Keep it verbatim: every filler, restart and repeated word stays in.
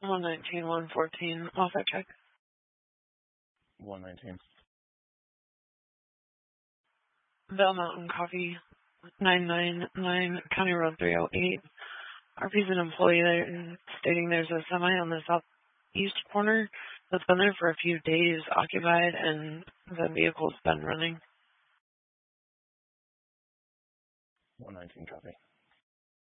one nineteen, one fourteen, offer check. one nineteen. Bell Mountain Coffee, nine nine nine County Road three oh eight. R P's an employee there stating there's a semi on the southeast corner that's been there for a few days occupied and the vehicle's been running. one nineteen copy.